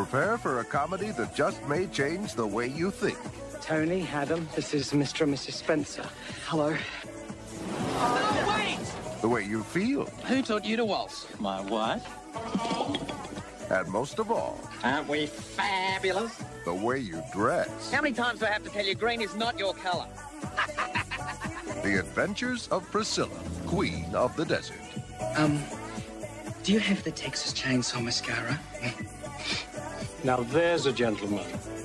Prepare for a comedy that just may change the way you think. Tony, Adam, this is Mr. and Mrs. Spencer. Hello. Oh, wait! The way you feel. Who taught you to waltz? My wife. And most of all, Aren't we fabulous? the way you dress. How many times do I have to tell you green is not your color? The Adventures of Priscilla, Queen of the Desert. Do you have the Texas Chainsaw Mascara? Now there's a gentleman.